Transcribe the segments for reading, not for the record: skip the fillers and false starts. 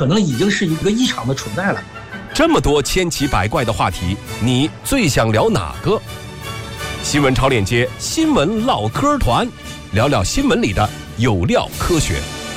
可能已经是一个异常的存在了。 这么多千奇百怪的话题，你最想聊哪个？新闻超链接新闻唠嗑团，聊聊新闻里的有料科学。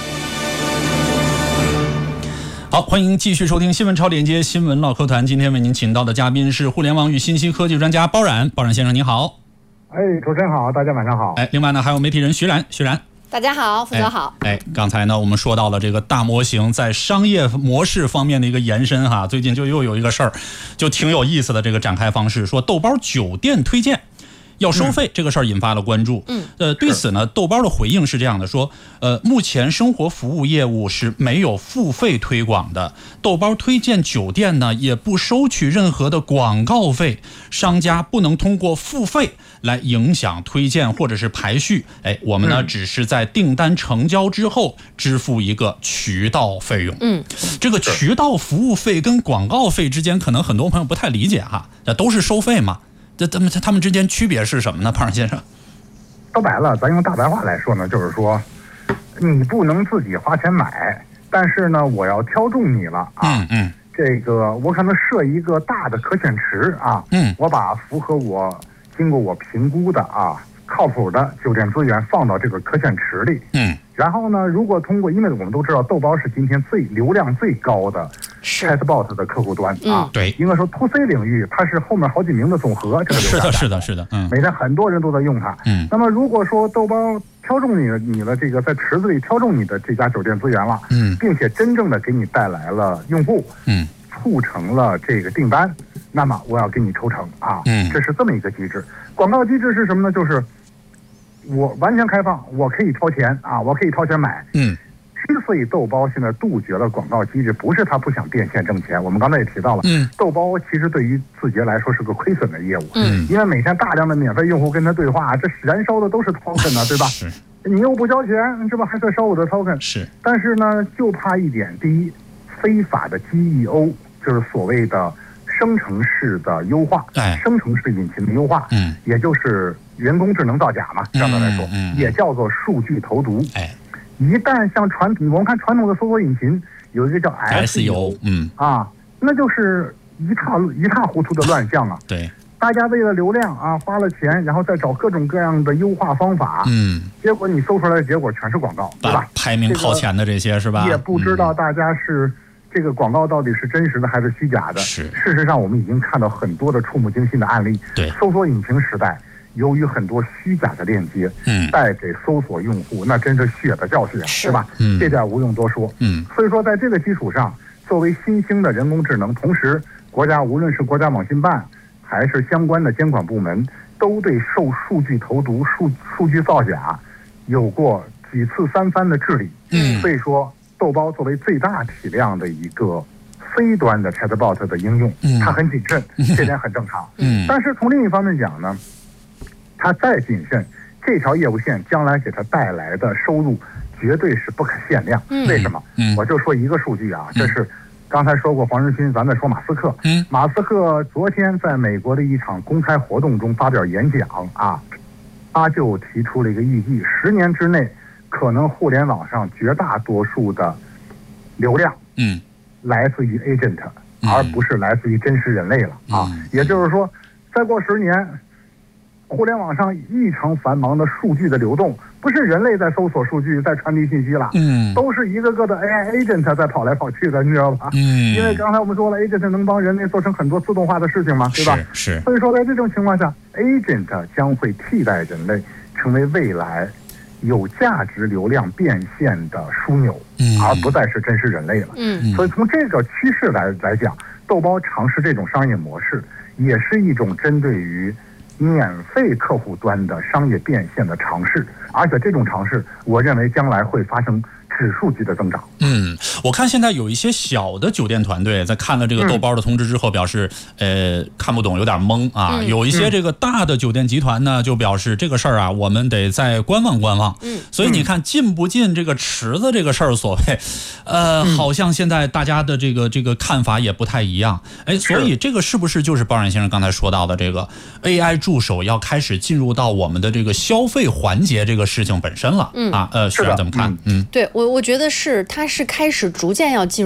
好，欢迎继续收听新闻超链接新闻唠嗑团。今天为您请到的嘉宾是互联网与信息科技专家包冉先生，您好。 主持人好，大家晚上好。 另外呢，还有媒体人徐冉。 大家好，负责好。 刚才呢，我们说到了这个大模型在商业模式方面的一个延伸哈。最近就又有一个事儿，就挺有意思的这个展开方式，说豆包酒店推荐要收费，这个事儿引发了关注。对此呢，豆包的回应是这样的，说目前生活服务业务是没有付费推广的，豆包推荐酒店呢也不收取任何的广告费，商家不能通过付费来影响推荐或者是排序。我们呢只是在订单成交之后支付一个渠道费用。这个渠道服务费跟广告费之间，可能很多朋友不太理解哈，这都是收费嘛。他们之间区别是什么呢，胖先生？ 说白了，咱用大白话来说呢，就是说，你不能自己花钱买，但是呢，我要挑中你了啊。这个我可能设一个大的可选池啊。我把符合经过我评估的靠谱的酒店资源放到这个可选池里。然后呢，如果通过，因为我们都知道豆包是今天流量最高的 chatbot 的客户端啊。 对， 应该说 to C 领域，它是后面好几名的总和。这个是的。 每天很多人都在用它。那么如果说豆包挑中你的这个在池子里挑中你的这家酒店资源了，并且真正的给你带来了用户，促成了这个订单，那么我要给你抽成啊。这是这么一个机制。广告机制是什么呢？就是我完全开放，我可以掏钱啊，我可以掏钱买。之所以豆包现在杜绝了广告机制，不是他不想变现挣钱。我们刚才也提到了，豆包其实对于字节来说是个亏损的业务。因为每天大量的免费用户跟他对话，这燃烧的都是 token 呢，对吧？你又不交钱，这不还在烧我的 token？ 但是呢，就怕一点，第一，非法的 GEO， 就是所谓的生成式的优化，生成式引擎的优化，也就是人工智能造假嘛，相对来说，也叫做数据投毒。一旦像我们看传统的搜索引擎有一个叫 SEO， 那就是一塌糊涂的乱象啊。 对， 大家为了流量啊花了钱，然后再找各种各样的优化方法，结果你搜出来的结果全是广告，对吧？ 排名靠前的这些是吧？ 也不知道大家是这个广告到底是真实的还是虚假的。事实上我们已经看到很多的触目惊心的案例。 对， 搜索引擎时代，由于很多虚假的链接，带给搜索用户那真是血的教训，是吧？这点无用多说。所以说在这个基础上，作为新兴的人工智能，同时国家无论是国家网信办还是相关的监管部门，都对受数据投毒、数据造假有过几次三番的治理。所以说豆包作为最大体量的一个非端的 chatbot 的应用，它很谨慎，这点很正常。但是从另一方面讲呢，它再谨慎，这条业务线将来给它带来的收入绝对是不可限量。为什么？我就说一个数据啊，这是刚才说过黄仁勋，咱再说马斯克。马斯克昨天在美国的一场公开活动中发表演讲啊，他就提出了一个预计，10年之内，可能互联网上绝大多数的流量，来自于 agent，而不是来自于真实人类了啊。也就是说，再过10年。互联网上异常繁忙的数据的流动，不是人类在搜索数据、在传递信息了，都是一个个的 AI agent 在跑来跑去的，你知道吧？因为刚才我们说了 ，agent 能帮人类做成很多自动化的事情嘛，对吧？ 是。 所以说，在这种情况下 ，agent 将会替代人类，成为未来有价值流量变现的枢纽，而不再是真实人类了。所以从这个趋势来讲，豆包尝试这种商业模式，也是一种针对于免费客户端的商业变现的尝试，而且这种尝试，我认为将来会发生指数级的增长。 我看现在有一些小的酒店团队在看了这个豆包的通知之后，表示看不懂，有点懵啊。有一些这个大的酒店集团呢，就表示这个事儿啊，我们得再观望观望。所以你看进不进这个池子这个事儿，所谓好像现在大家的这个看法也不太一样。所以这个是不是就是包冉先生刚才说到的这个 AI 助手要开始进入到我们的这个消费环节这个事情本身了？徐冉怎么看？ 对，我觉得是，它是开始逐渐要进入